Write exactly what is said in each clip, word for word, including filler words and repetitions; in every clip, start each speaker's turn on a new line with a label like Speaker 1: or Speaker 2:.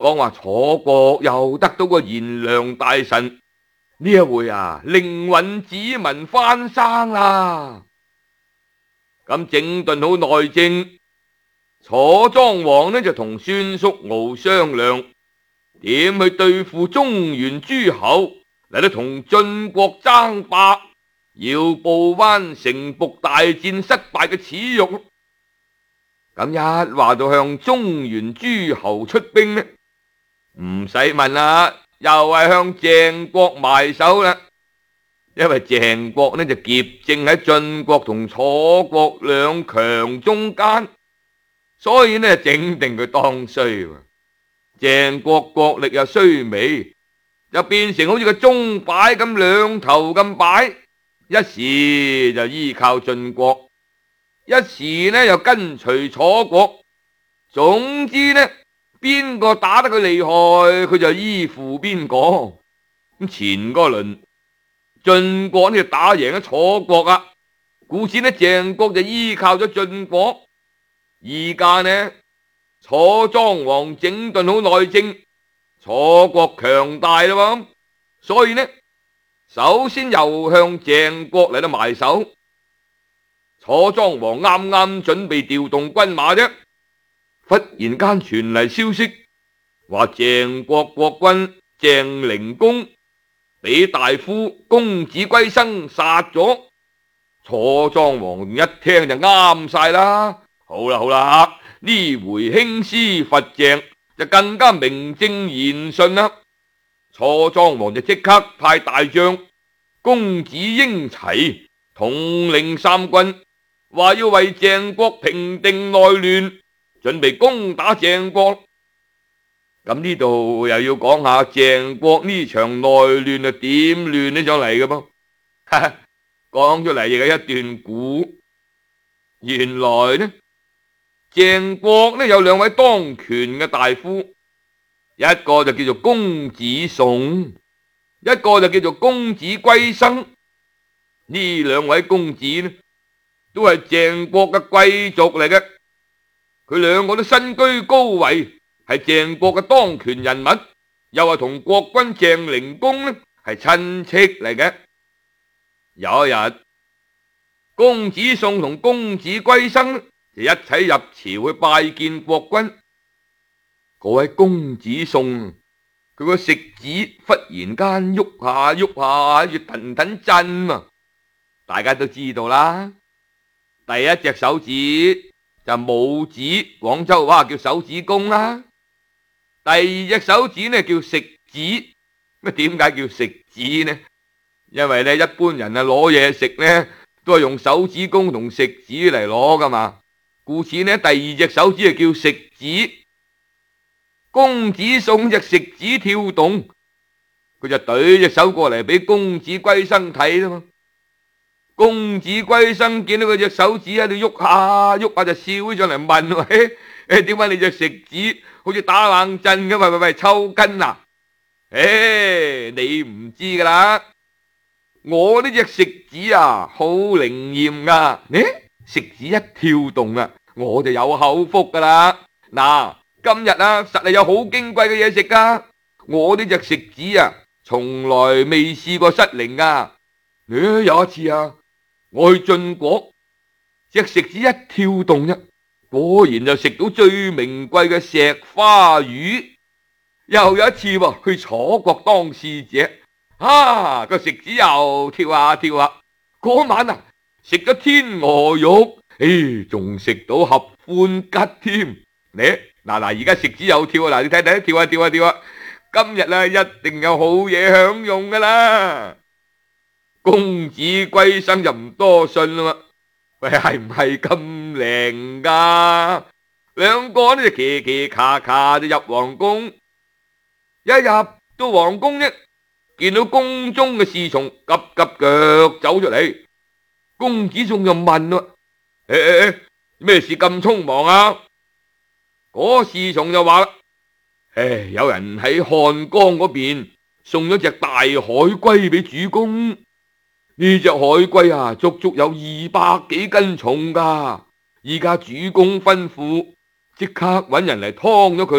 Speaker 1: 講話楚國又得到個賢良大臣，呢一回啊，靈允子民翻生啦。咁整頓好內政，楚莊王呢就同孫叔敖商量，點去對付中原諸侯嚟到同晉國爭霸，要報翻城濮大戰失敗嘅恥辱。咁一話到向中原諸侯出兵呢，唔使問啦，又係向鄭國埋手啦。因為鄭國呢就夾正喺晉國同楚國兩強中間，所以呢整定佢當衰。鄭國國力又衰微，就變成好似個鐘擺咁兩頭咁擺，一時就依靠晉國，一時呢又跟隨楚國。總之呢，邊個打得佢厲害，佢就依附邊個。咁前嗰輪晉國呢就打贏咗楚國啊，故此呢鄭國就依靠咗晉國。而家呢楚莊王整頓好內政，楚國強大啦，所以呢首先又向鄭國嚟到埋手。楚莊王啱啱準備調動軍馬啫，忽然間傳嚟消息，話鄭國國君鄭靈公俾大夫公子歸生殺咗。楚莊王一聽就啱晒啦，好啦好啦，呢回興師伐鄭就更加名正言順啦。楚莊王就即刻派大將公子嬰齊統領三軍，話要為鄭國平定內亂，準備攻打鄭國。咁呢度又要講下鄭國呢場內亂係點亂起上嚟嘅噃。講出嚟亦係一段古。原來呢鄭國呢有兩位當權嘅大夫，一個就叫做公子宋，一個就叫做公子歸生。呢兩位公子呢都係鄭國嘅貴族嚟嘅，佢兩個都身居高位，係鄭國嘅當權人物，又係同國君鄭靈公呢係親戚嚟嘅。有一日，公子宋同公子歸生就一齊入朝去拜見國君。嗰位公子宋，佢個食指忽然間喐下喐下，越騰騰震啊！大家都知道啦，第一隻手指就拇指，廣州話叫手指公啦。第二隻手指呢叫食指。乜點解叫食指呢？因為呢一般人啊攞嘢食呢都係用手指公同食指嚟攞噶嘛，故此呢第二隻手指就叫食指。公子宋隻食指跳動，佢就懟隻手過嚟俾公子歸生睇啦嘛。公子歸生見到佢隻手指喺度喐下喐下，就笑起上嚟問：喂，誒，點解你隻食指好似打冷震咁？喂喂喂，抽筋啊！誒，你唔知噶啦，我呢隻食指啊好靈驗噶，呢食指一跳動啊，我就有口福噶啦。嗱，今日啊實係有好矜貴嘅嘢食噶，我呢隻食指啊從來未試過失靈噶。誒，有一次啊，我去晉國，隻食指一跳動啫，果然就食到最名貴嘅石花魚。又有一次喎，去楚國當使者，啊個食指又跳下跳下，嗰晚啊食咗天鵝肉，誒仲食到合歡吉添。你嗱嗱而家食指又跳啊，嗱你睇睇跳下跳下跳下，今日啊一定有好嘢享用噶啦。公子歸生就唔多信啦，喂係唔係咁靈噶？兩個呢就騎騎卡卡就入皇宮。一入到皇宮啫，見到宮中嘅侍從急急腳走出嚟，公子宋就問啦：誒誒誒，咩事咁匆忙啊？嗰侍從就話啦：誒，有人喺漢江嗰邊送咗隻大海龜俾主公，呢隻海龜啊足足有二百幾斤重噶，依家主公吩咐，即刻搵人嚟劏咗佢，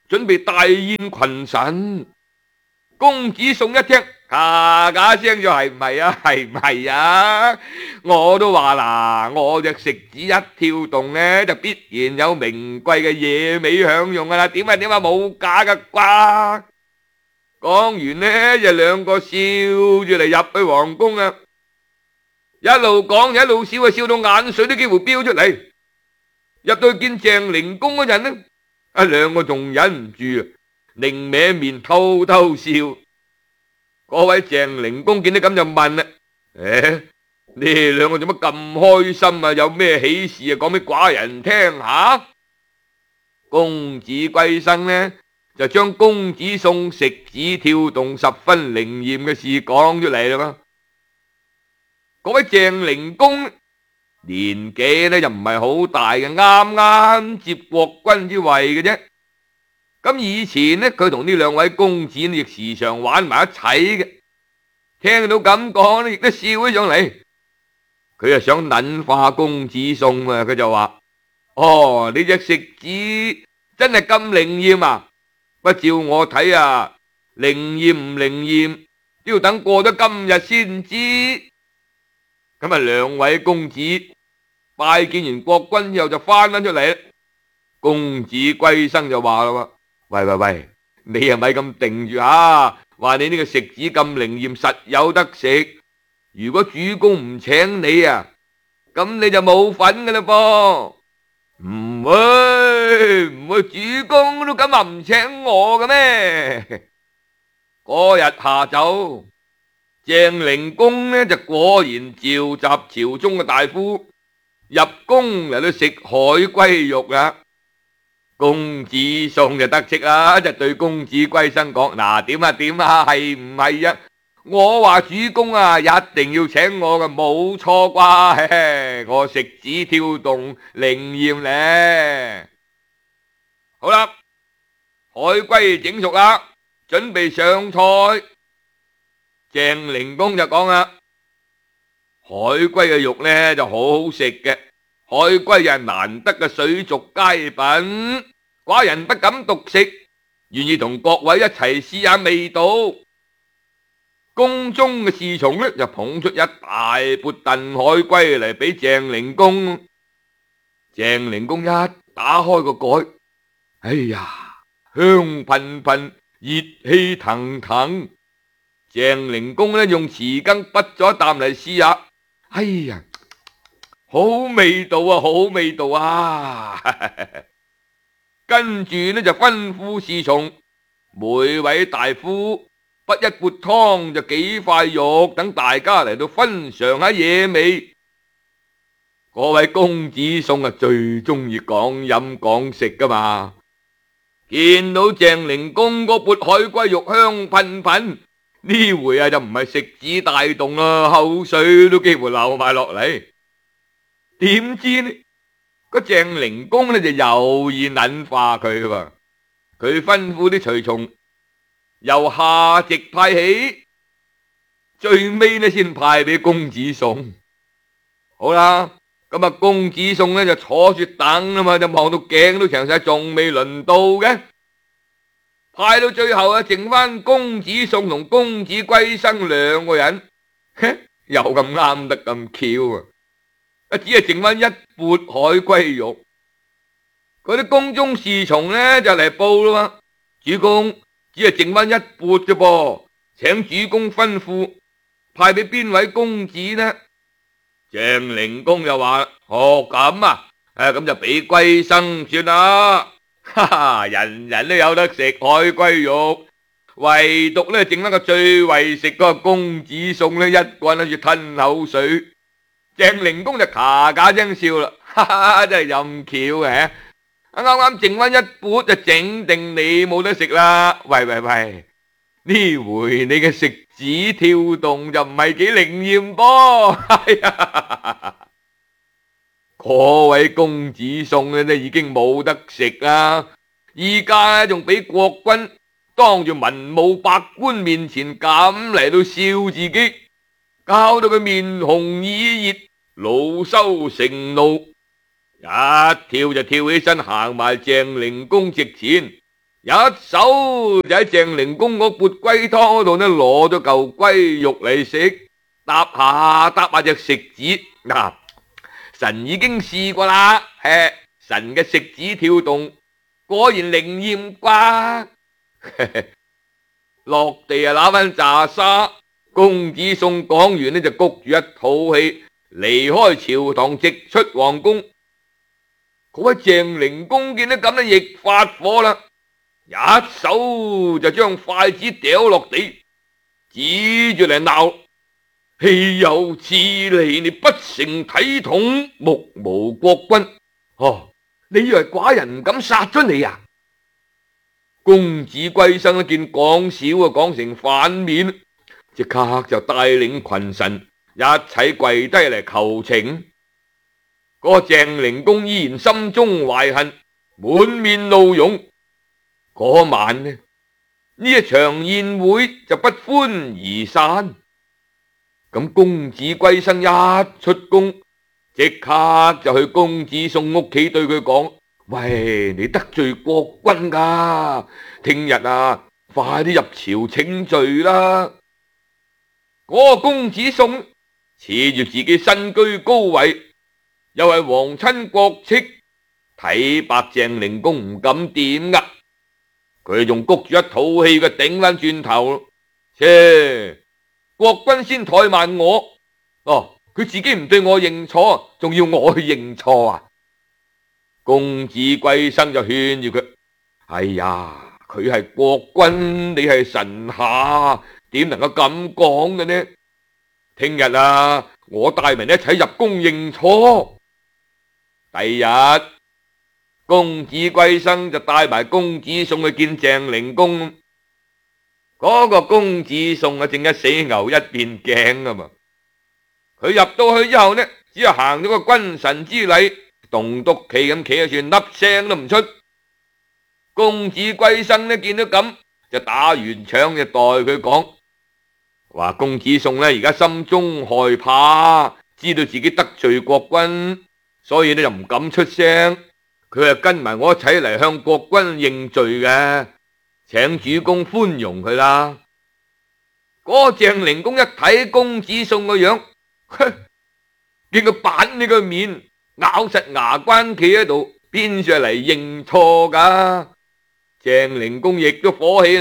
Speaker 1: 準備大宴群臣。公子宋一聽，嘎嘎聲就係唔係啊？係唔係啊？我都話啦，我隻食指一跳動呢，就必然有名貴嘅野味享用噶啦。點啊點啊，冇假噶啩？講完呢，就兩個笑住嚟入去皇宮啊！一路講一路笑啊，笑到眼水都幾乎飆出嚟。入到去見鄭靈公嗰陣呢，啊兩個仲忍唔住啊，擰歪面偷偷笑。嗰位鄭靈公見到咁就問啦：誒，你哋兩個做乜咁開心啊？有咩喜事啊？講俾寡人聽下。公子歸生呢，就將公子宋食指跳動十分靈驗嘅事講出嚟啦嘛。嗰位鄭靈公年紀呢就唔係好大嘅，啱啱接國君之位嘅啫。咁以前呢，佢同呢兩位公子亦時常玩埋一齊嘅。聽到咁講呢，亦都笑起上嚟。佢又想諗化公子宋啊，佢就話：哦，你隻食指真係咁靈驗啊！不照我睇啊，靈驗唔靈驗都要等過咗今日先知。咁啊，兩位公子拜見完國君之後就翻返出嚟。公子歸生就話啦：喂喂喂，你又咪咁定住啊？話你呢個食指咁靈驗，實有得食。如果主公唔請你啊，咁你就冇份噶啦噃。唔會唔會，主公都咁話唔請我嘅咩？嗰日下晝，鄭靈公呢就果然召集朝中嘅大夫入宮嚟到食海龜肉啦。公子宋就得戚啦，就對公子歸生講：嗱，點啊點啊，係唔係啊？我話主公啊，一定要請我嘅，冇錯啩？我食指跳動靈驗呢。好啦，海龜整熟啦，準備上菜。鄭靈公就講啦：海龜嘅肉呢就好好食嘅。海龜又係難得嘅水族佳品，寡人不敢獨食，願意同各位一齊試下味道。宮中嘅侍從呢就捧出一大缽燉海龜嚟俾鄭靈公。鄭靈公一打開個蓋，哎呀，香噴噴，熱氣騰騰。鄭靈公呢用匙羹滗咗一啖嚟試下，哎呀！好味道啊，好味道啊！跟住呢就吩咐侍從，每位大夫滗一缽湯就幾塊肉，等大家嚟到分嘗下野味。嗰位公子宋啊，最中意講飲講食噶嘛，見到鄭靈公嗰缽海龜肉香噴噴，呢回啊就唔係食指大動啦，口水都幾乎流埋落嚟。點知呢？個鄭靈公呢就有意諗化佢喎，佢吩咐啲隨從由下直派起，最尾呢先派俾公子宋。好啦，咁啊公子宋呢就坐住等啊嘛，就望到頸都長晒，仲未輪到嘅，派到最後啊，剩翻公子宋同公子歸生兩個人，又咁啱得咁巧啊！只係剩翻一缽海龜肉，嗰啲宮中侍從呢就嚟報啦，主公只係剩翻一缽啫噃，請主公吩咐派俾邊位公子呢？鄭靈公就話：哦咁啊，誒咁就俾歸生算啦，哈哈，人人都有得食海龜肉，唯獨呢剩翻個最為食嗰個公子宋呢，一個人喺度吞口水。鄭靈公就咔咔聲笑啦，哈哈，真係咁巧嘅，啱啱剩翻一缽就整定你冇得食啦。喂喂喂，呢回你嘅食指跳動就唔係幾靈驗噃。哎呀，嗰位公子宋呢，已經冇得食啦，依家仲俾國君當住文武百官面前咁嚟到笑自己，搞到佢面紅耳熱，惱羞成怒，一跳就跳起身行埋鄭靈公席前，一一手就喺鄭靈公嗰缽龜湯嗰度呢攞咗嚿龜肉嚟食，搭下搭下隻食指，嗱、啊，神已經試過啦，嘿，神嘅食指跳動果然靈驗啩，落地啊揦翻炸沙。公子宋講完呢就谷住一肚氣離開朝堂，直出皇宮。嗰位鄭靈公見到咁呢亦發火啦，一手就將筷子掉落地，指住嚟鬧：豈有此理！你不成體統，目無國君。哦，你以為寡人唔敢殺咗你啊？公子歸生一見講笑啊，講成反面，即刻就帶領群臣一齊跪低嚟求情。嗰個鄭靈公依然心中懷恨，滿面怒容。嗰晚呢，呢一場宴會就不歡而散。咁公子歸生一出宮，即刻就去公子宋屋企對佢講：喂，你得罪國君噶，聽日啊，快啲入朝請罪啦！嗰個公子宋恃住自己身居高位，又係皇親國戚，睇白鄭靈公唔敢點噶，佢仲谷住一肚氣嘅頂翻轉頭，切，國君先怠慢我，哦，佢自己唔對我認錯，仲要我去認錯啊！公子歸生就勸住佢：哎呀，佢係國君，你係臣下，點能夠咁講嘅呢？聽日啊，我帶人一齊入宮認錯。第日，公子歸生就帶埋公子宋去見鄭靈公。嗰個公子宋啊，正一死牛一邊頸啊嘛。佢入到去之後呢，只係行咗個君臣之禮，棟篤企咁企喺處，粒聲都唔出。公子歸生呢見到咁，就打完場就代佢講，話公子宋呢而家心中害怕，知道自己得罪國君，所以呢就唔敢出聲。佢係跟埋我一齊嚟向國君認罪嘅，請主公寬容佢啦。嗰個鄭靈公一睇公子宋個樣，見佢板你個面，咬實牙關企喺度，邊上嚟認錯噶？鄭靈公亦都火氣啦，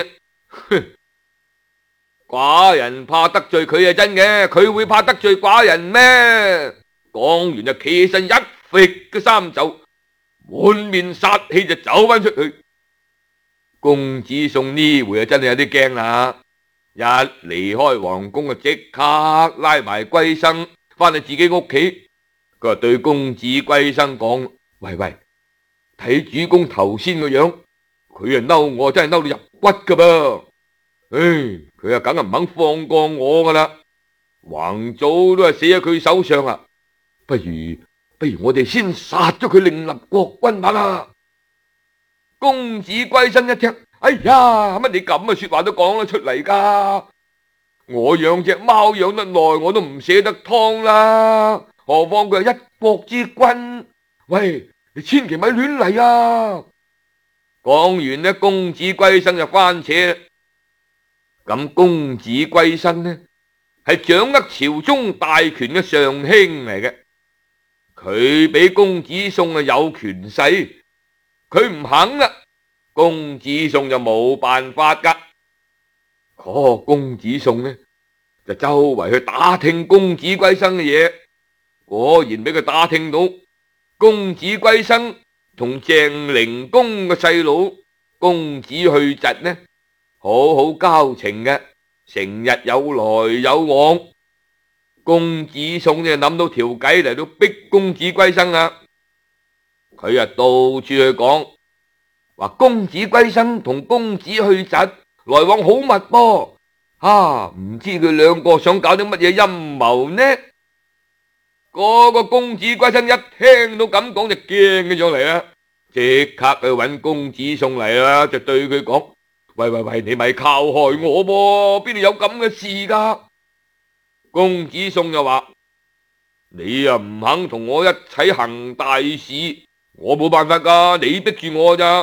Speaker 1: 寡人怕得罪佢係真嘅，佢會怕得罪寡人咩？講完就企起身，一揈個衫袖，滿面殺氣就走翻出去。公子宋呢回啊真係有啲驚啦，一離開皇宮啊，即刻拉埋歸生翻去自己屋企。佢話對公子歸生講：喂喂，睇主公頭先個樣，佢啊嬲我，真係嬲到入骨噶噃。唉，佢啊梗係唔肯放過我噶啦，橫早都係死喺佢手上啊！不如不如我哋先殺咗佢，另立國君吧啦。公子歸生一聽，哎呀，乜你咁嘅說話都講得出嚟噶？我養隻貓養得耐，我都唔捨得劏啦，何況佢係一國之君？喂，你千祈咪亂嚟啊！講完呢，公子歸生就翻車。咁公子歸生呢，係掌握朝中大權嘅上卿嚟嘅，佢比公子宋啊有權勢，佢唔肯啦，公子宋就冇辦法噶。嗰個公子宋呢，就周圍去打聽公子歸生嘅嘢，果然俾佢打聽到公子歸生同鄭靈公嘅細佬公子去疾呢，好好交情嘅，成日有來有往。公子宋就諗到條計嚟到逼公子歸生啦。佢啊到處去講，話公子歸生同公子去疾來往好密噃，啊唔知佢兩個想搞啲乜嘢陰謀呢？嗰個公子歸生一聽到咁講就驚咗上嚟啦，即刻去搵公子宋嚟啦，就對佢講：喂喂喂，你咪靠害我噃，邊度有咁嘅事噶？公子宋就話：你又唔肯同我一齊行大事，我冇辦法噶，你逼住我咋？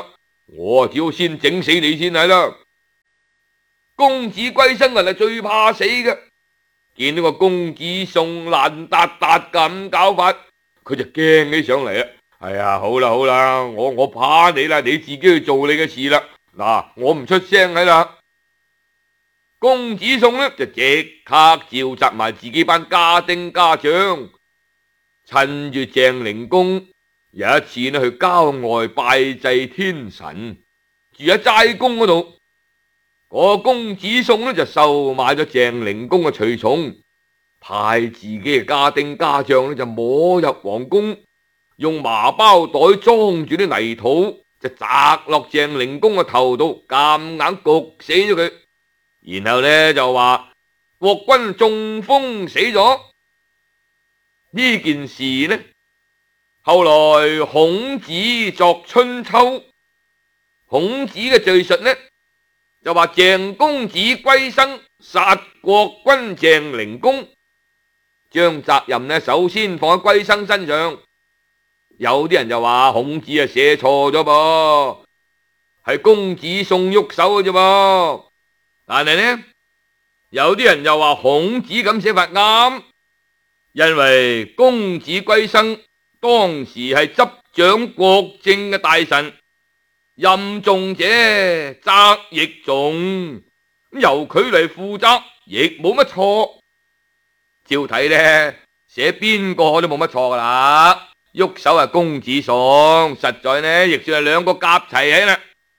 Speaker 1: 我只好先整死你先係啦。公子歸生人係最怕死嘅，見到個公子宋爛達達咁搞法，佢就驚起上嚟啊！係啊，好啦好啦，我我怕你啦，你自己去做你嘅事啦。嗱，我唔出聲喺啦。公子宋呢，就即刻召集埋自己班家丁家將，趁住鄭靈公有一次呢去郊外拜祭天神，住喺齋宮嗰度。個公子宋呢，就收買咗鄭靈公嘅隨從，派自己嘅家丁家將呢，就摸入皇宮，用麻包袋裝住啲泥土，就砸落鄭靈公嘅頭度，夾硬焗死咗佢。然後呢，就話國君中風死咗。呢件事呢，後來孔子作春秋，孔子嘅敘述呢，就話鄭公子歸生殺國君鄭靈公，將責任呢首先放喺歸生身上。有啲人就話孔子啊寫錯咗噃，係公子宋喐手嘅啫噃。但係呢，有啲人又話孔子咁寫法啱，因為公子歸生當時係執掌國政嘅大臣，任重者責亦重，由佢嚟負責亦冇乜錯。照睇呢，寫邊個都冇乜錯噶啦。喐手係公子宋，實在呢亦算係兩個夾齊起啦。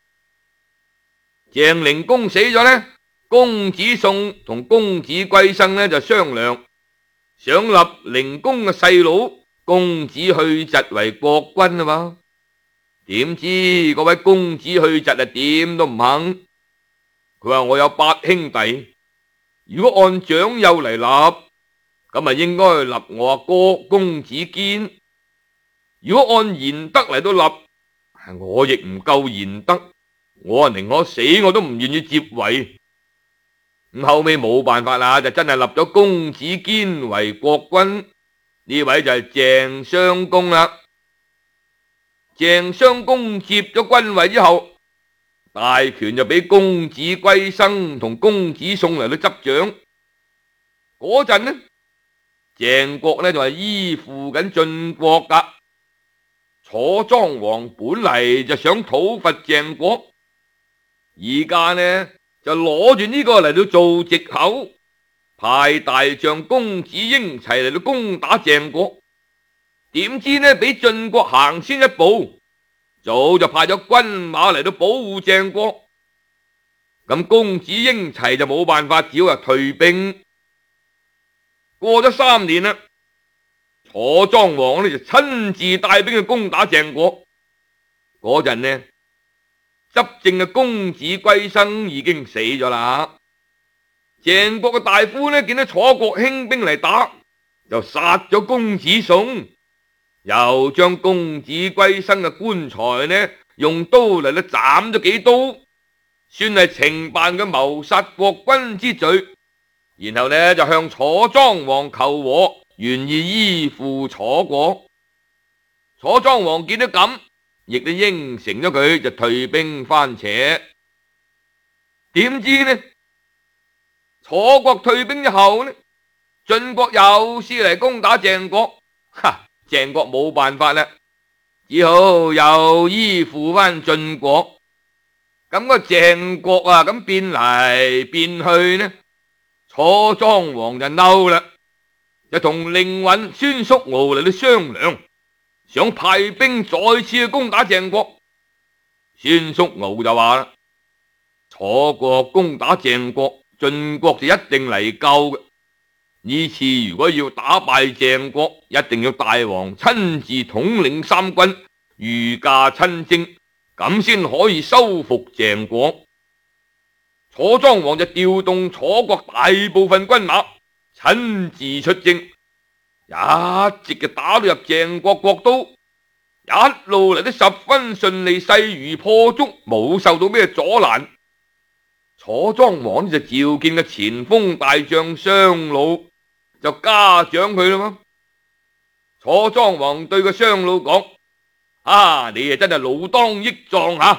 Speaker 1: 鄭靈公死咗呢，公子宋同公子歸生呢就商量，想立靈公嘅細佬公子去疾為國君啊嘛。點知嗰位公子去疾啊點都唔肯，佢話我有八兄弟，如果按長幼嚟立，咁啊應該立我阿哥公子堅；如果按賢德嚟到立，我亦唔夠賢德，我啊寧可死我都唔願意接位。咁後尾冇辦法啦，就真係立咗公子堅為國君，呢位就係鄭襄公啦。鄭襄公接咗君位之後，大權就俾公子歸生同公子宋嚟到執掌。嗰陣呢，鄭國呢就係依附緊晉國噶。楚莊王本嚟就想討伐鄭國，而家呢就攞住呢個嚟到做藉口，派大將公子嬰齊嚟到攻打鄭國。點知呢俾晉國行先一步，早就派咗軍馬嚟到保護鄭國。咁公子嬰齊就冇辦法，只好退兵。過咗三年啦，楚莊王呢就親自帶兵去攻打鄭國。嗰陣呢，執政嘅公子歸生已經死咗啦。鄭國嘅大夫呢見到楚國興兵嚟打，就殺咗公子宋，又將公子歸生嘅棺材呢用刀嚟到斬咗幾刀，算係懲辦佢謀殺國君之罪。然後呢就向楚莊王求和，願意依附楚國。楚莊王見到咁，亦都應承咗佢，就退兵番扯。點知呢，楚國退兵之後呢，晉國又試嚟攻打鄭國。哈，鄭國冇辦法啦，只好又依附翻晉國。咁個鄭國啊，咁變嚟變去呢，楚莊王就嬲啦，就同令尹孫叔敖嚟到商量，想派兵再次去攻打鄭國。孫叔敖就話啦，楚國攻打鄭國，晉國就一定嚟救嘅。呢次如果要打敗鄭國，一定要大王親自統領三軍，御駕親征，咁先可以收復鄭國。楚莊王就調動楚國大部分軍馬，親自出征，一直就打到入鄭國國都，一路嚟都十分順利，勢如破竹，冇受到咩阻攔。楚莊王就召見嘅前鋒大將商魯，就嘉獎佢啦嘛。楚莊王對個商魯講：啊，你啊真係老當益壯吓，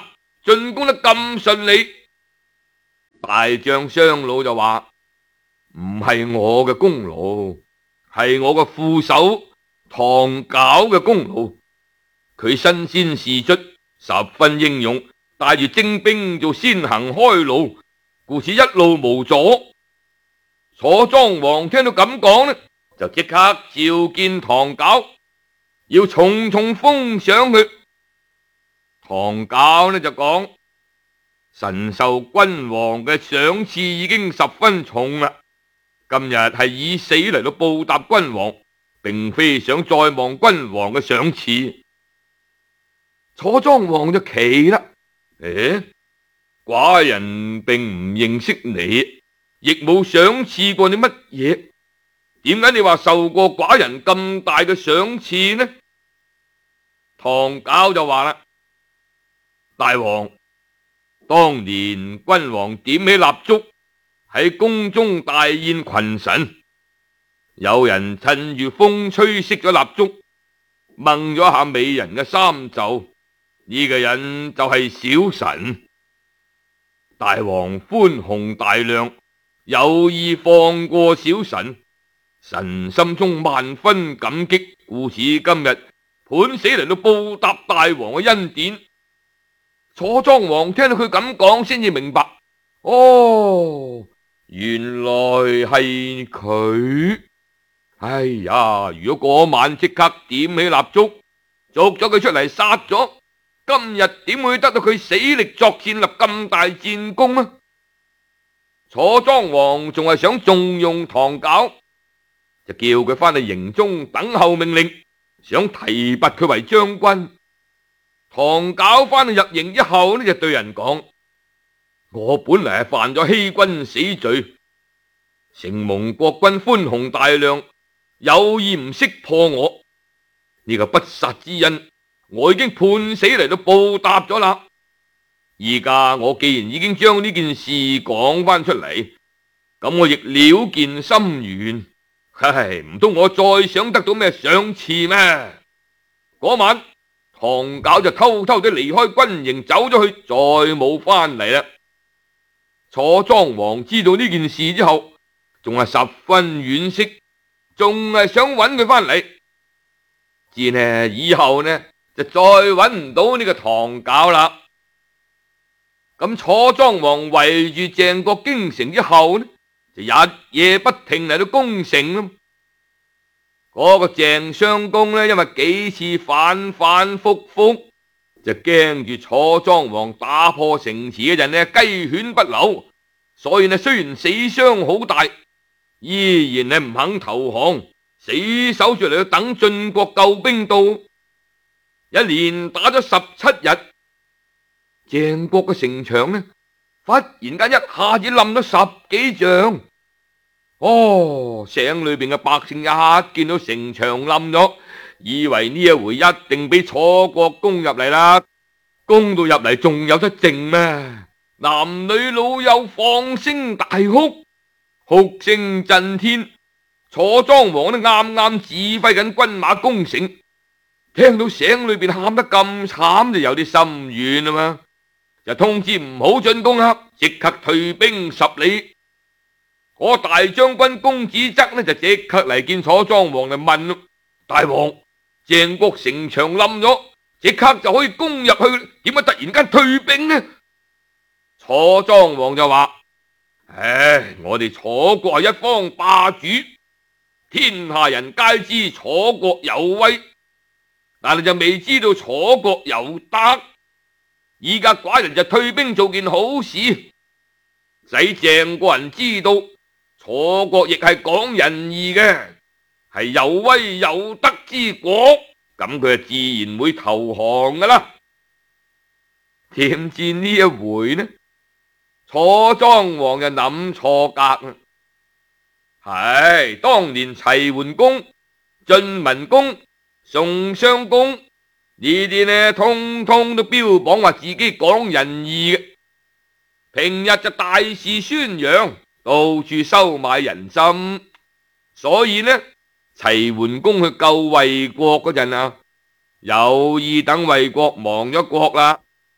Speaker 1: 進攻得咁順利。大將雙老就話：唔係我嘅功勞，係我嘅副手唐皋嘅功勞。佢身先士卒，十分英勇，帶住精兵做先行開路，故此一路無阻。楚莊王聽到咁講呢，就即刻召見唐皋，要重重封賞佢。唐皋呢就講：臣受君王嘅賞賜已經十分重啦，今日係以死嚟到報答君王，並非想再望君王嘅賞賜。楚莊王就奇啦，誒，寡人並唔認識你，亦冇賞賜過你乜嘢，點解你話受過寡人咁大嘅賞賜呢？唐皋就話啦：大王，當年君王點起蠟燭喺宮中大宴群臣，有人趁住風吹熄咗蠟燭，掹咗下美人嘅衫袖，呢個人就係小臣。大王寬宏大量，有意放過小臣，臣心中萬分感激，故此今日判死嚟到報答大王嘅恩典。楚莊王聽到佢咁講，先至明白，哦，原來係佢。哎呀，如果嗰晚即刻點起蠟燭，捉咗佢出嚟殺咗，今日點會得到佢死力作戰，立咁大戰功啊？楚莊王仲係想重用唐皋，就叫佢翻去營中等候命令，想提拔佢為將軍。唐皋翻去入營之後呢，就對人講：我本嚟係犯咗欺君死罪，承蒙國君寬宏大量，有意唔識破我，呢個不殺之恩，我已經判死嚟到報答咗啦。而家我既然已經將呢件事講翻出嚟，咁我亦了見心願。唉，唔通我再想得到咩賞賜咩？嗰晚唐皋就偷偷地離開軍營走咗去，再冇翻嚟啦。楚莊王知道呢件事之後，仲係十分惋惜，仲係想揾佢翻嚟。知呢以後呢就再揾唔到呢個唐皋啦。咁楚莊王圍住鄭國京城之後呢，就日夜不停嚟到攻城咯。嗰個鄭襄公呢，因為幾次反反复复，就驚住楚莊王打破城池嗰陣呢雞犬不留，所以呢雖然死傷好大，依然係唔肯投降，死守住嚟到等晉國救兵到。一連打咗十七日，鄭國嘅城牆呢，忽然間一下子冧咗十幾丈。哦，城裏邊嘅百姓一見到城牆冧咗，以為呢一回一定俾楚國攻入嚟啦。攻到入嚟仲有得剩咩？男女老幼放聲大哭，哭聲震天。楚莊王呢啱啱指揮緊軍馬攻城，聽到城裏邊喊得咁慘，就有啲心軟啊嘛，就通知唔好進攻啦，即刻退兵十里。嗰大將軍公子側呢就即刻嚟見楚莊王嚟問：大王，鄭國城牆冧咗，即刻就可以攻入去，點解突然間退兵呢？楚莊王就話：唉，我哋楚國係一方霸主，天下人皆知楚國有威，但係就未知道楚國有德。依家寡人就退兵做件好事，使鄭國人知道楚國亦係講仁義嘅，係有威有德之國，咁佢就自然會投降噶啦。點知呢一回呢，楚莊王就諗錯格。係當年齊桓公、晉文公、宋襄公呢啲呢，通通都標榜話自己講仁義嘅，平日就大肆宣揚，到處收買人心。所以呢，齊桓公去救衛國嗰陣啊，有意等衛國亡咗國啦，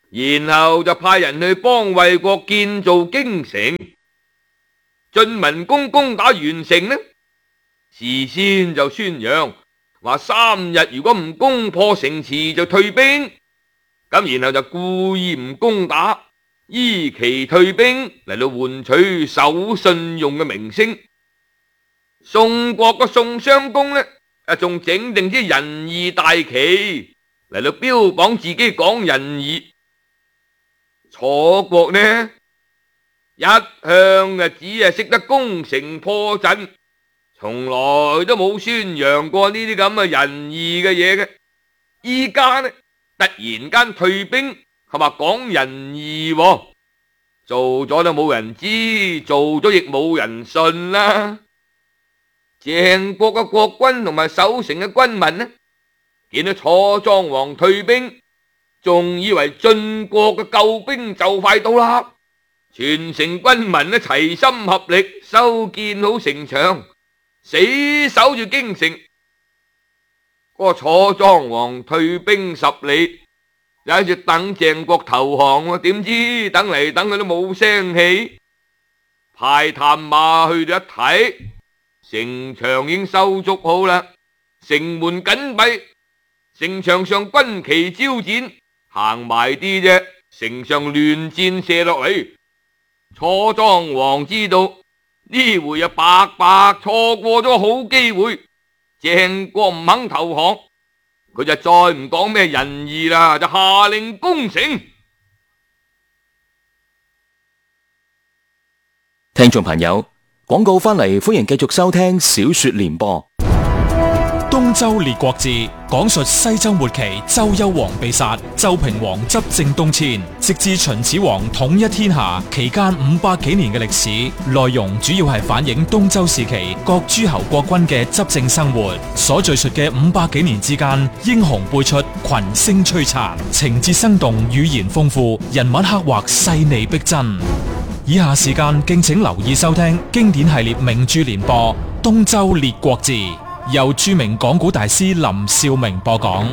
Speaker 1: 然後就派人去幫衛國建造京城。晉文公攻打完城呢，事先就宣揚話三日如果唔攻破城池就退兵，咁然後就故意唔攻打，依期退兵嚟到換取守信用嘅名聲。宋國個宋襄公呢，啊仲整定啲仁義大旗嚟到標榜自己講仁義。楚國呢，一向啊只係識得攻城破陣，從來都冇宣揚過呢啲咁嘅仁義嘅嘢嘅。依家呢，突然間退兵，係話講仁義，做咗都冇人知，做咗亦冇人信啦。鄭國嘅國君同埋守城嘅軍民呢，見到楚莊王退兵，仲以為晉國嘅救兵就快到啦，全城軍民呢齊心合力修建好城牆，死守住京城。嗰個楚莊王退兵十里，就喺度等鄭國投降，點知等嚟等去都冇聲氣。派探馬去到一睇，城牆已經修築好啦，城門緊閉，城牆上軍旗招展，行埋啲啫，城上亂箭射落嚟。楚莊王知道呢回啊白白錯過咗好機會，鄭國唔肯投降，佢就再唔講咩仁義啦，就下令攻城。
Speaker 2: 聽眾朋友，廣告翻嚟，歡迎繼續收聽小說聯播。
Speaker 3: 東周列國志講述西周末期周幽王被殺，周平王執政東遷，直至秦始皇統一天下期間五百幾年嘅歷史。內容主要係反映東周時期各諸侯國君嘅執政生活。所敘述嘅五百幾年之間，英雄輩出，群星璀璨，情節生動，語言豐富，人物刻畫細膩逼真。以下時間敬請留意收聽經典系列名著聯播《東周列國志》，由著名講古大師林少明播講。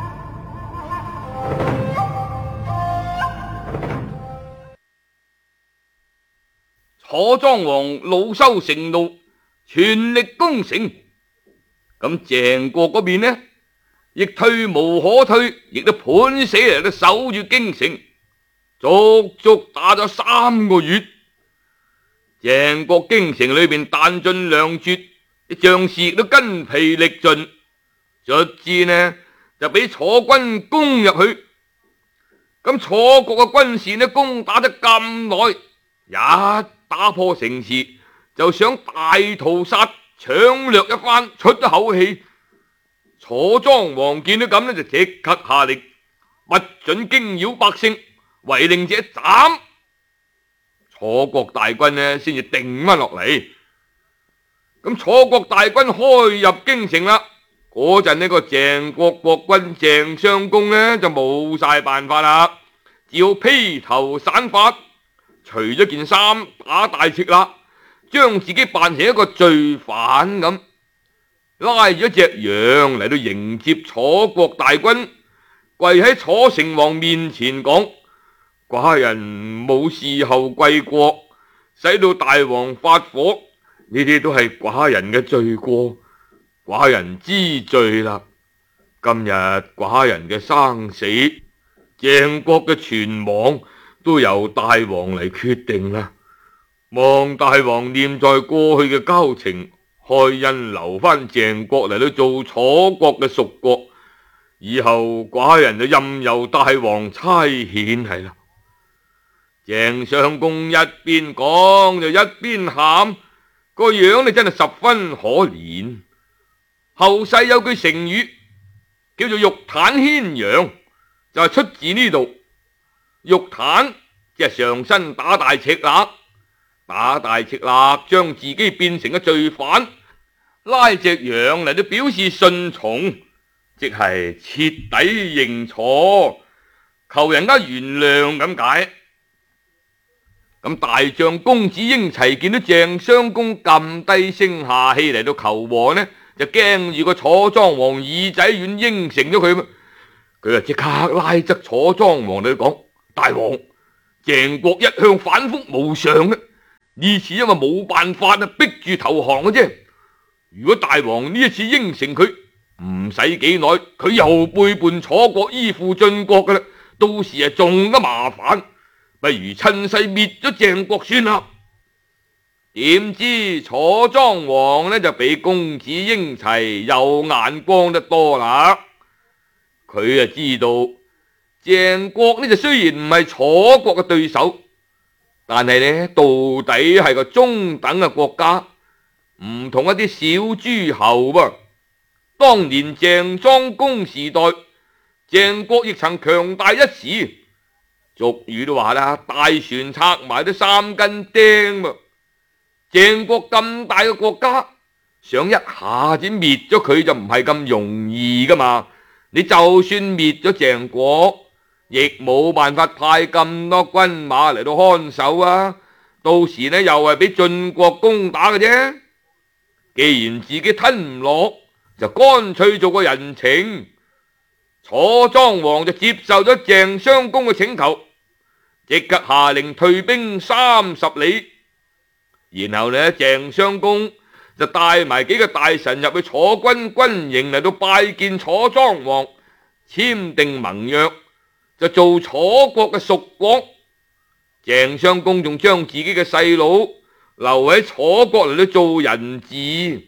Speaker 1: 楚莊王惱羞成怒，全力攻城。咁鄭國嗰邊呢，亦退無可退，亦都盤死嚟都守住京城，足足打咗三個月。鄭國京城裏邊彈盡糧絕，啲將士亦都筋疲力盡，卒之呢就俾楚軍攻入去。咁楚國嘅軍士呢，攻打得咁耐，一打破城池就想大屠殺搶掠一番，出一口氣。楚莊王見到咁呢，就即刻下令不准驚擾百姓，違令者斬。楚國大軍呢先至定翻落嚟。咁楚國大軍開入京城啦，嗰陣呢個鄭國國君鄭襄公呢就冇晒辦法啦，只好披頭散髮，除咗件衫，打大赤肋，將自己扮成一個罪犯咁，拉住一隻羊嚟到迎接楚國大軍，跪喺楚成王面前講：寡人冇侍候貴國，使到大王發火，呢啲都係寡人嘅罪過，寡人知罪啦。今日寡人嘅生死，鄭國嘅存亡都由大王嚟決定啦。望大王念在過去嘅交情，開恩留翻鄭國嚟到做楚國嘅屬國，以後寡人就任由大王差遣係啦。鄭襄公一邊講就一邊喊，個樣你真係十分可憐。後世有句成語叫做玉袒牽羊，就係出自呢度。玉袒即係上身打大赤肋，打大赤肋將自己變成個罪犯，拉隻羊嚟到表示順從，即係徹底認錯，求人家原諒咁解。咁大將公子嬰齊見到鄭襄公咁低聲下氣嚟到求和呢，就驚住個楚莊王耳仔軟，應承咗佢。佢就即刻拉則楚莊王嚟講： 大王，鄭國一向反覆無常嘅，呢次因為冇辦法啊，逼住投降嘅啫。如果大王呢一次應承佢，唔使幾耐，佢又背叛楚國，依附晉國噶啦，到時啊仲加麻煩，不如趁勢滅咗鄭國算啦。點知楚莊王呢就比公子嬰齊有眼光得多啦，佢啊知道鄭國呢就雖然唔係楚國嘅對手，但係呢到底係個中等嘅國家，唔同一啲小諸侯噃。當年鄭莊公時代，鄭國亦曾強大一時，俗語都話啦，大船拆埋都三根釘噃。鄭國咁大嘅國家，想一下子滅咗佢就唔係咁容易噶嘛。你就算滅咗鄭國，亦冇辦法派咁多軍馬嚟到看守啊，到時呢又係俾晉國攻打嘅啫。既然自己吞唔落，就乾脆做個人情。楚莊王就接受咗鄭襄公嘅請求，即刻下令退兵三十里。然後呢，鄭襄公就帶埋幾個大臣入去楚軍軍營嚟到拜見楚莊王，簽訂盟約，就做楚國嘅屬國。鄭襄公仲將自己嘅細佬留喺楚國嚟到做人質。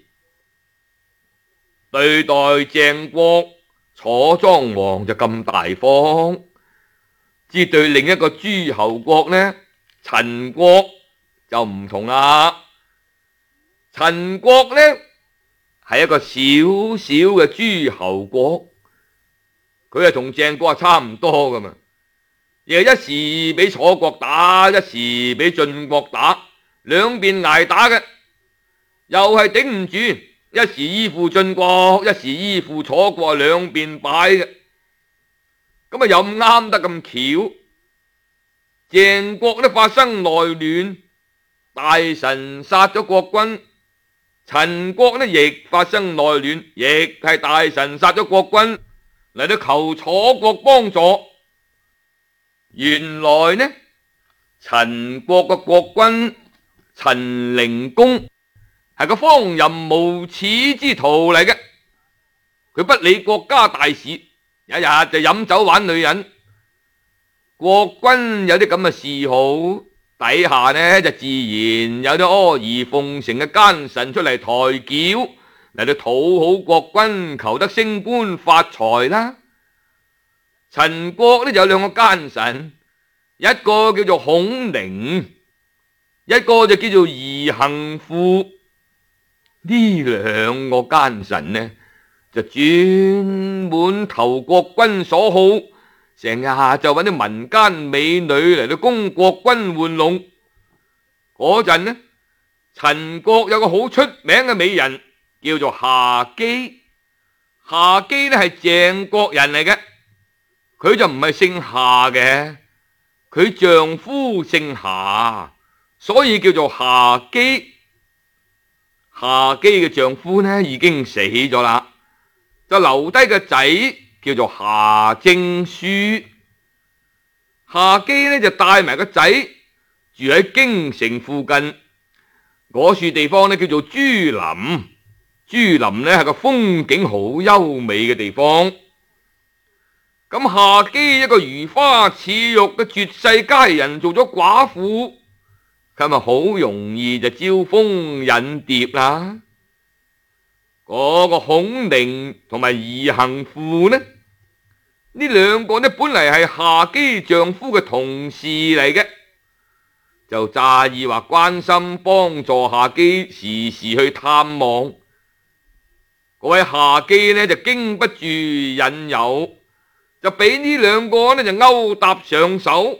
Speaker 1: 對待鄭國，楚莊王就咁大方，之對另一個諸侯國呢，陳國就唔同啦。陳國呢係一個小小嘅諸侯國，佢係同鄭國係差唔多噶嘛，亦係一時俾楚國打，一時俾晉國打，兩邊挨打嘅，又係頂唔住，一時依附晉國，一時依附楚國，兩邊擺嘅，咁啊又唔啱得咁巧。鄭國都發生內亂，大臣殺咗國君，陳國呢亦發生內亂，亦係大臣殺咗國君，嚟到求楚國幫助。原來呢，陳國嘅國君陳靈公係個荒淫無恥之徒嚟嘅，佢不理國家大事，日日就飲酒玩女人。國君有啲咁嘅嗜好，底下呢就自然有啲阿諛奉承嘅奸臣出嚟抬轎，嚟到討好國君，求得升官發財啦。陳國呢就有兩個奸臣，一個叫做孔寧，一個就叫做宜行父。呢兩個奸臣呢就專門投國君所好，成日就揾啲民間美女嚟到供國君玩弄。嗰陣呢，陳國有個好出名嘅美人叫做夏姬，夏姬呢係鄭國人嚟嘅，佢就唔係姓夏嘅，佢丈夫姓夏，所以叫做夏姬。夏姬嘅丈夫呢已經死咗啦，就留低個仔叫做夏正書。夏姬呢就帶埋個仔住喺京城附近，嗰處地方呢叫做朱林。朱林呢係個風景好優美嘅地方。咁夏姬一個如花似玉嘅絕世佳人做咗寡婦，佢咪好容易就招蜂引蝶啦。嗰個孔寧同埋宜行父呢，呢兩個呢本嚟係夏姬丈夫嘅同事嚟嘅，就詐意話關心幫助夏姬，時時去探望。嗰位夏姬呢就經不住引誘，就俾呢兩個呢就勾搭上手。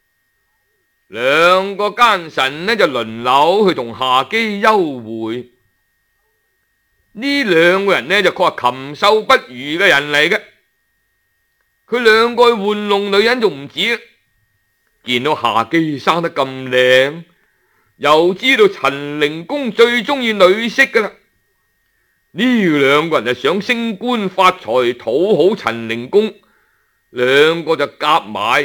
Speaker 1: 兩個奸臣呢就輪流去同夏姬幽會。呢兩個人呢就確係禽獸不如嘅人嚟嘅。佢兩個去玩弄女人仲唔止，見到夏姬生得咁靚，又知道陳靈公最中意女色噶啦，呢兩個人就想升官發財，討好陳靈公，兩個就夾埋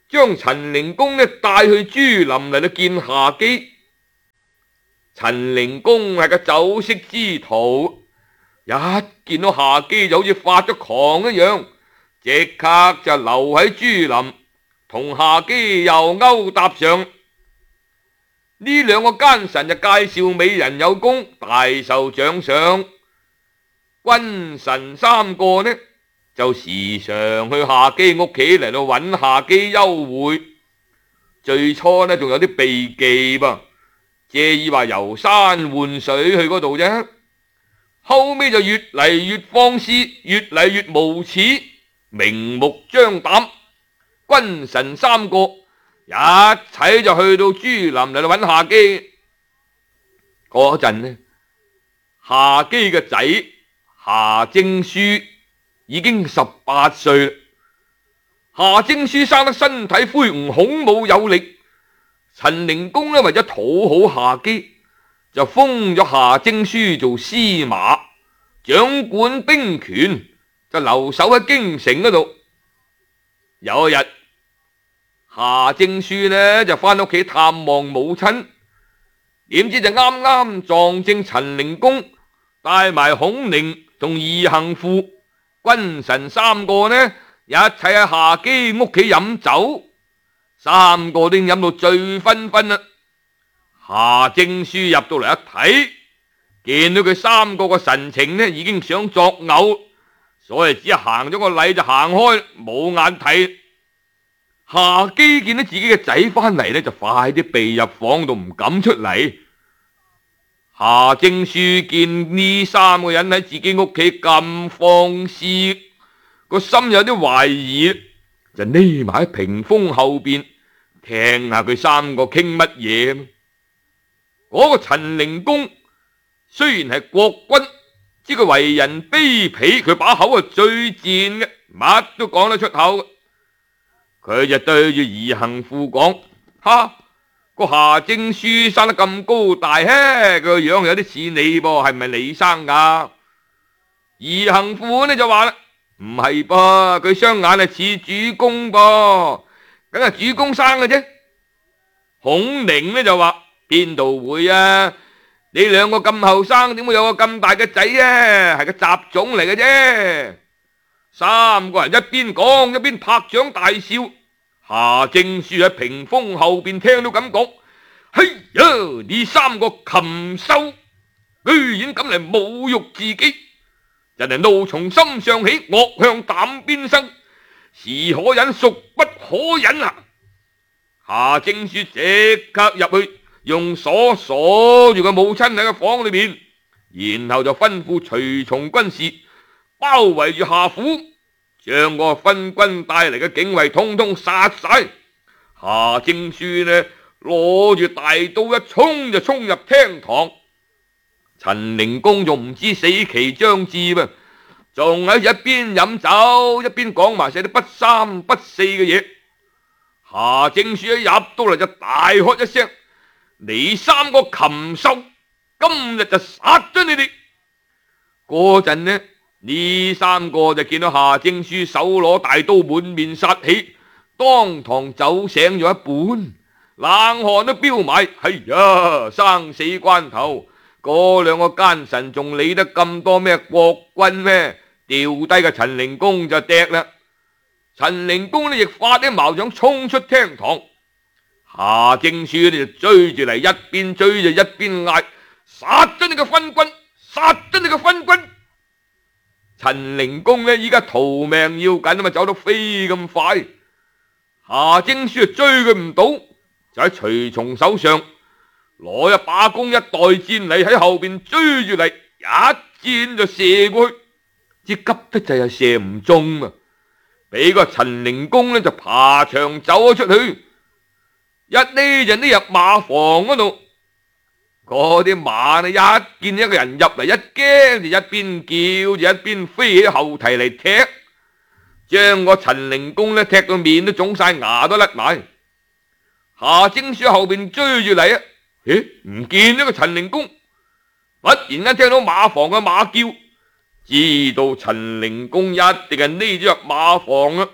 Speaker 1: 將陳靈公呢帶去朱林嚟到見夏姬。陳靈公係個酒色之徒，一見到夏姬就好似發咗狂一樣，即刻就留喺朱林，同夏姬又勾搭上。呢兩個奸臣就介紹美人有功，大受獎賞。君臣三個呢就時常去夏姬屋企嚟到揾夏姬幽會。最初呢仲有啲避忌噃，借意話遊山玩水去嗰度啫。後尾就越嚟越放肆，越嚟越無恥，明目張膽。君臣三個一齊就去到朱林嚟到揾夏姬。嗰陣呢，夏姬嘅仔夏征舒已經十八歲啦。夏征舒生得身體魁梧，孔武有力。陳靈公呢為咗討好夏姬，就封咗夏征舒做司馬，掌管兵權，就留守喺京城嗰度。有一日，夏征舒呢就翻屋企探望母親，點知就啱啱撞正陳靈公帶埋孔寧同義行父君臣三個呢一齊喺夏姬屋企飲酒，三個都飲到醉醺醺啦。夏征舒入到嚟一睇，見到佢三個個神情呢已經想作嘔，所以只行咗個禮就行開，冇眼睇。夏姬見到自己嘅仔翻嚟呢，就快啲避入房度，唔敢出嚟。夏征舒見呢三個人喺自己屋企咁放肆，個心有啲懷疑，就匿埋喺屏風後邊聽下佢三個傾乜嘢。嗰個陳靈公雖然係國君，知佢為人卑鄙，佢把口係最賤嘅，乜都講得出口。佢就對住義行父講：哈，個夏征舒生得咁高大，嘿，佢個樣有啲似你噃，係咪你生噶？義行父呢就話啦：唔係噃，佢雙眼係似主公噃，梗係主公生嘅啫。孔寧呢就話：邊度會啊？你兩個咁後生，點會有個咁大嘅仔啊？係個雜種嚟嘅啫。三個人一邊講一邊拍掌大笑。夏征舒喺屏風後邊聽到咁講：嘿呀，呢三個禽獸居然敢嚟侮辱自己，人係怒從心上起，惡向膽邊生，是可忍孰不可忍啊！夏征舒即刻入去，用鎖鎖住個母親喺個房裏面，然後就吩咐隨從軍士包圍住夏府，將個昏君帶嚟嘅警衛通通殺晒。夏征舒呢攞住大刀一衝就衝入廳堂。陳靈公仲唔知死期將至噃，仲喺一邊飲酒一邊講埋晒啲不三不四嘅嘢。夏征舒一入到嚟就大喝一聲：你三個禽獸，今日就殺咗你哋！嗰陣呢，呢三個就見到夏征舒手攞大刀，滿面殺氣，當堂酒醒咗一半，冷汗都飆埋。哎呀，生死關頭，嗰兩個奸臣仲理得咁多咩國君咩？掉低個陳靈公就掟啦。陳靈公呢亦發啲矛杖衝出廳堂。夏征舒呢就追住嚟，一邊追就一邊嗌：殺咗你個昏君，殺咗你個昏君！陳靈公呢依家逃命要緊啊嘛，走到飛咁快。夏征舒就追佢唔到，就喺隨從手上攞一把弓一袋箭嚟喺後邊追住嚟，一箭就射過去，只急得滯係射唔中啊！俾個陳靈公呢就爬牆走咗出去，一呢就呢入馬房嗰度。嗰啲馬呢一見一個人入嚟，一驚就一邊叫就一邊飛起後蹄嚟踢，將個陳靈公呢踢到面都腫晒，牙都甩埋。夏征舒後邊追住嚟啊！咦，唔見咗個陳靈公，忽然間聽到馬房嘅馬叫，知道陳靈公一定係匿咗入馬房啦。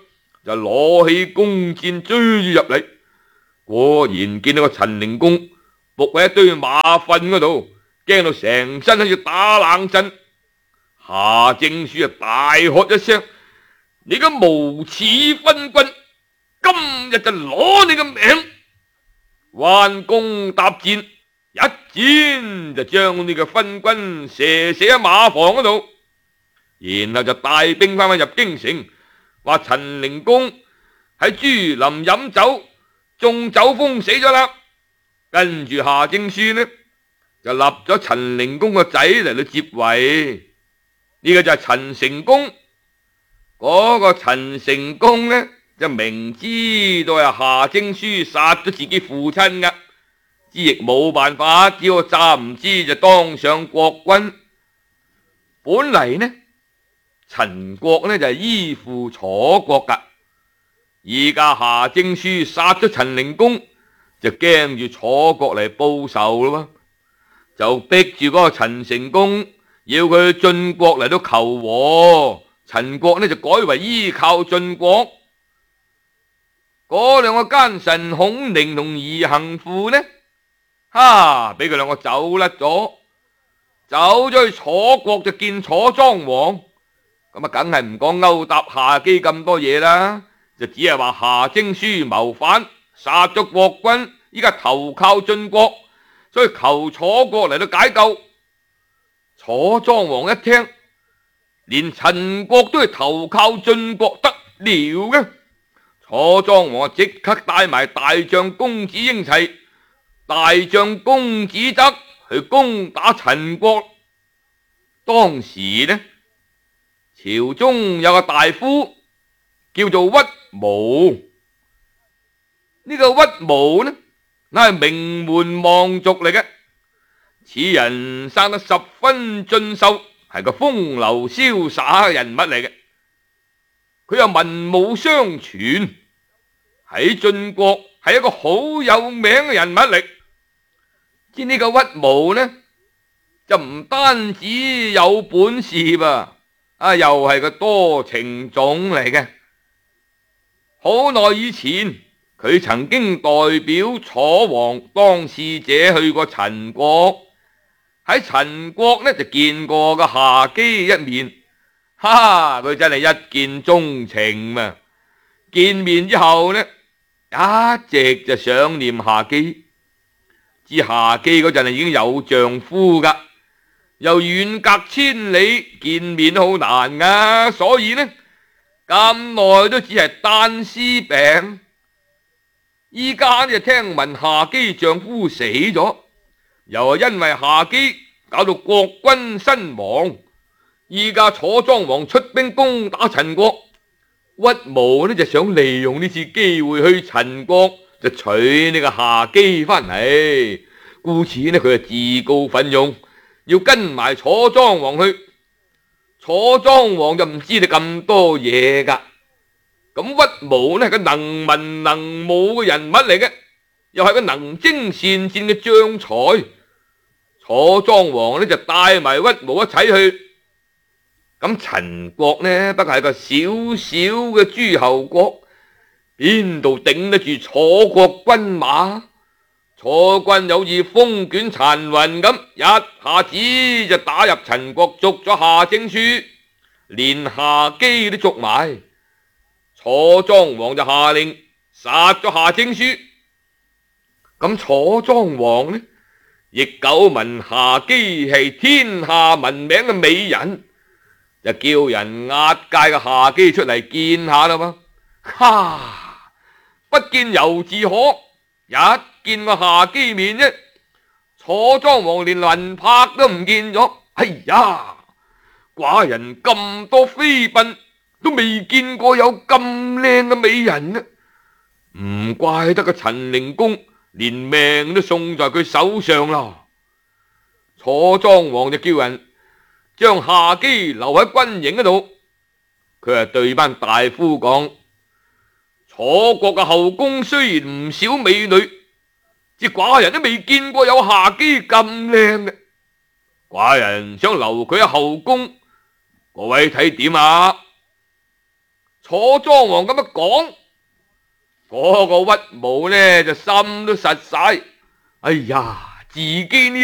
Speaker 1: 就攞起弓箭追入嚟。果然見到個陳靈公伏喺一堆馬糞嗰度，驚到成身好似打冷震。夏正書啊大喝一聲：你個無恥昏君，今日就攞你個命！彎弓搭箭，一箭就將呢個昏君射死喺馬房嗰度。然後就帶兵翻返入京城，話陳靈公喺朱林飲酒中酒瘋死咗啦。跟住夏正書呢就立咗陳靈公個仔嚟到接位，呢、這個就係陳成公。嗰、那個陳成公呢就明知道係夏正書殺咗自己父親噶，之亦冇辦法，只好詐唔知就當上國君。本嚟呢陳國呢就係依附楚國噶，而家夏正書殺咗陳靈公，就驚住楚國嚟報仇咯，就逼住嗰個陳成公要佢晉國嚟到求和。陳國呢就改為依靠晉國。嗰兩個奸臣孔寧同宜行父呢，哈，俾佢兩個走甩咗，走咗去楚國就見楚莊王。咁啊，梗係唔講勾搭夏姬咁多嘢啦，就只係話夏正書謀反，殺咗國君，依家投靠晉國，所以求楚國嚟到解救。楚莊王一聽，連陳國都係投靠晉國得了嘅，楚莊王即刻帶埋大將公子嬰齊、大將公子側去攻打陳國。當時呢，朝中有個大夫叫做屈毛，呢、這個屈毛呢，乃係名門望族嚟嘅，此人生得十分俊秀，係個風流瀟灑嘅人物嚟嘅。佢又文武雙全，喺晉國係一個好有名嘅人物嚟。知呢個屈毛呢，就唔單止有本事噃。啊，又係個多情種嚟嘅。好耐以前，佢曾經代表楚王當使者去過陳國，喺陳國呢就見過個夏姬一面。哈，佢真係一見鍾情嘛！見面之後呢，一直就想念夏姬。知夏姬嗰陣已經有丈夫噶，又遠隔千里，見面好難噶，所以呢咁耐都只係單絲病。依家就聽聞夏姬丈夫死咗，又係因為夏姬搞到國君身亡。依家楚莊王出兵攻打陳國，屈毛呢就想利用呢次機會去陳國就娶呢個夏姬翻嚟，故此呢佢就自告奮勇要跟埋楚莊王去。楚莊王就唔知你咁多嘢噶，咁屈毛呢係個能文能武嘅人物嚟嘅，又係個能征善戰嘅將才。楚莊王呢就帶埋屈毛一齊去。咁陳國呢不過係個小小嘅諸侯國，邊度頂得住楚國軍馬？楚軍有似風捲殘雲咁，一下子就打入陳國，捉咗夏正書，連夏姬都捉埋。楚莊王就下令殺咗夏正書。咁楚莊王呢亦久聞夏姬係天下聞名嘅美人，就叫人押解個夏姬出嚟見下啦嘛。哈！不見猶自可，一見個夏姬面啫，楚莊王連魂魄都唔見咗。哎呀，寡人咁多妃嬪都未見過有咁靚嘅美人呢，唔怪得個陳靈公連命都送在佢手上啦。楚莊王就叫人將夏姬留喺軍營嗰度，佢係對班大夫講：楚國嘅後宮雖然唔少美女，只寡人都未見過有夏姬咁靚嘅，寡人想留佢喺後宮，各位睇點啊？ 楚莊王咁樣講，嗰個屈武呢就心都實晒。哎呀，自己呢